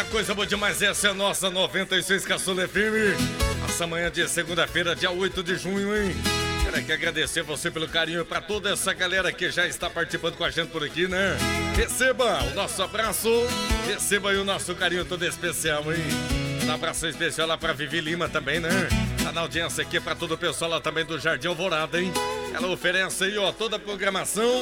Eita, coisa boa demais, essa é a nossa 96 Caçula FM. Essa manhã de segunda-feira, dia 8 de junho, hein? Quero aqui agradecer você pelo carinho, pra toda essa galera que já está participando com a gente por aqui, né? Receba o nosso abraço, receba aí o nosso carinho todo especial, hein? Um abraço especial lá pra Vivi Lima também, né? Tá na audiência aqui pra todo o pessoal lá também do Jardim Alvorada, hein? Ela oferece aí, ó, toda a programação